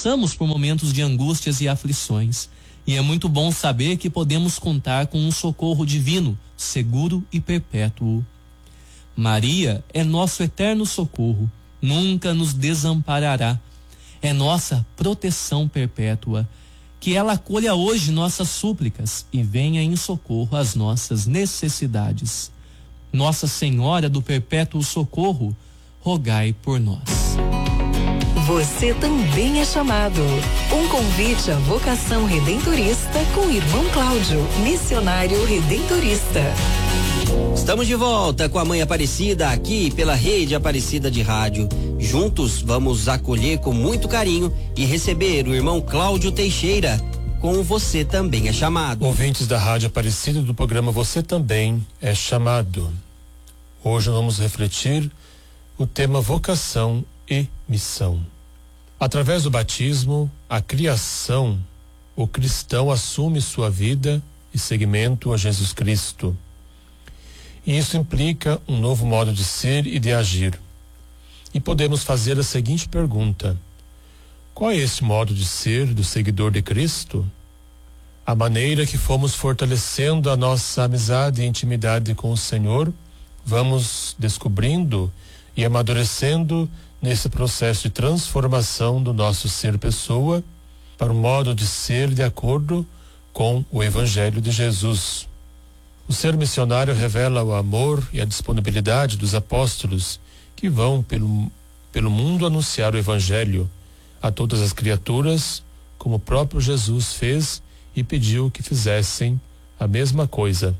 passamos por momentos de angústias e aflições. E é muito bom saber que podemos contar com um socorro divino, seguro e perpétuo. Maria é nosso eterno socorro, nunca nos desamparará. É nossa proteção perpétua. Que ela acolha hoje nossas súplicas e venha em socorro às nossas necessidades. Nossa Senhora do Perpétuo Socorro, rogai por nós. Você também é chamado. Um convite à vocação redentorista com o irmão Cláudio, missionário redentorista. Estamos de volta com a Mãe Aparecida aqui pela Rede Aparecida de Rádio. Juntos vamos acolher com muito carinho e receber o irmão Cláudio Teixeira com Você Também é Chamado. Ouvintes da Rádio Aparecida do programa Você Também é Chamado. Hoje vamos refletir o tema vocação e missão. Através do batismo, a criação, o cristão assume sua vida e seguimento a Jesus Cristo. E isso implica um novo modo de ser e de agir. E podemos fazer a seguinte pergunta: qual é esse modo de ser do seguidor de Cristo? A maneira que fomos fortalecendo a nossa amizade e intimidade com o Senhor, vamos descobrindo e amadurecendo nesse processo de transformação do nosso ser pessoa para um modo de ser de acordo com o Evangelho de Jesus. O ser missionário revela o amor e a disponibilidade dos apóstolos que vão pelo mundo anunciar o Evangelho a todas as criaturas, como o próprio Jesus fez e pediu que fizessem a mesma coisa.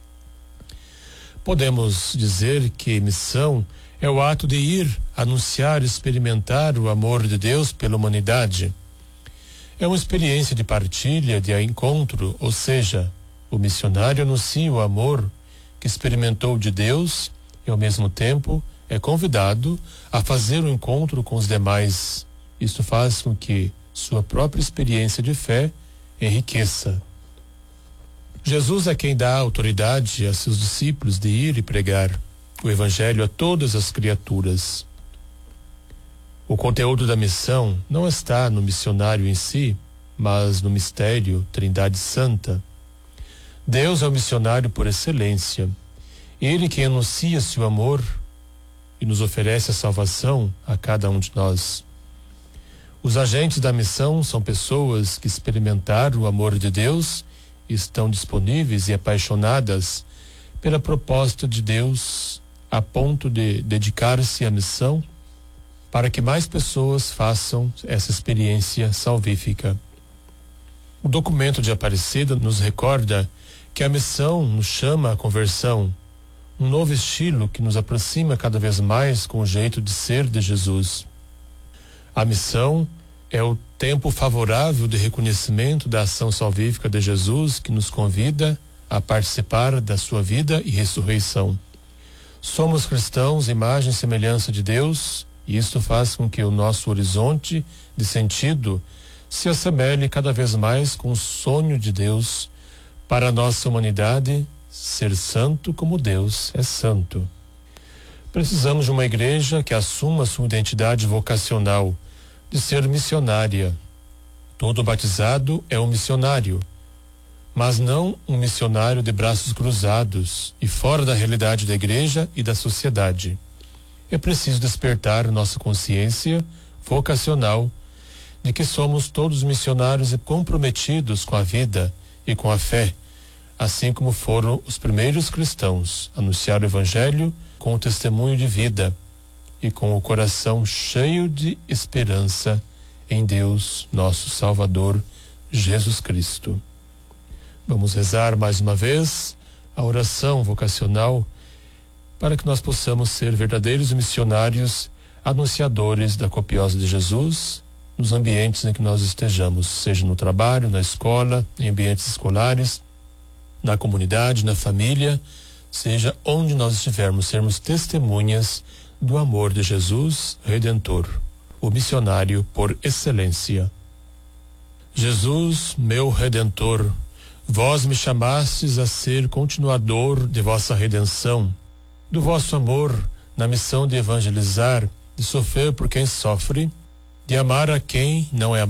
Podemos dizer que missão é o ato de ir, anunciar, experimentar o amor de Deus pela humanidade. É uma experiência de partilha, de encontro, ou seja, o missionário anuncia o amor que experimentou de Deus e, ao mesmo tempo, é convidado a fazer o encontro com os demais. Isso faz com que sua própria experiência de fé enriqueça. Jesus é quem dá autoridade a seus discípulos de ir e pregar o Evangelho a todas as criaturas. O conteúdo da missão não está no missionário em si, mas no mistério Trindade Santa. Deus é o missionário por excelência. Ele quem anuncia seu amor e nos oferece a salvação a cada um de nós. Os agentes da missão são pessoas que experimentaram o amor de Deus e estão disponíveis e apaixonadas pela proposta de Deus a ponto de dedicar-se à missão para que mais pessoas façam essa experiência salvífica. O documento de Aparecida nos recorda que a missão nos chama à conversão, um novo estilo que nos aproxima cada vez mais com o jeito de ser de Jesus. A missão é o tempo favorável de reconhecimento da ação salvífica de Jesus que nos convida a participar da sua vida e ressurreição. Somos cristãos, imagem e semelhança de Deus, e isto faz com que o nosso horizonte de sentido se assemelhe cada vez mais com o sonho de Deus para a nossa humanidade ser santo como Deus é santo. Precisamos de uma igreja que assuma sua identidade vocacional, de ser missionária. Todo batizado é um missionário, mas não um missionário de braços cruzados e fora da realidade da igreja e da sociedade. É preciso despertar nossa consciência vocacional de que somos todos missionários e comprometidos com a vida e com a fé, assim como foram os primeiros cristãos, anunciar o Evangelho com o testemunho de vida e com o coração cheio de esperança em Deus, nosso Salvador, Jesus Cristo. Vamos rezar mais uma vez a oração vocacional para que nós possamos ser verdadeiros missionários, anunciadores da copiosa de Jesus, nos ambientes em que nós estejamos, seja no trabalho, na escola, em ambientes escolares, na comunidade, na família, seja onde nós estivermos, sermos testemunhas do amor de Jesus Redentor, o missionário por excelência. Jesus, meu Redentor, vós me chamastes a ser continuador de vossa redenção, do vosso amor na missão de evangelizar, de sofrer por quem sofre, de amar a quem não é